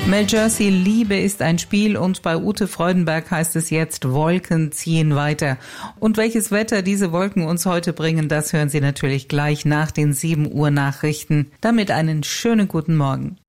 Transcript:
Mel Jersey, Liebe ist ein Spiel, und bei Ute Freudenberg heißt es jetzt, Wolken ziehen weiter. Und welches Wetter diese Wolken uns heute bringen, das hören Sie natürlich gleich nach den 7 Uhr Nachrichten. Damit einen schönen guten Morgen.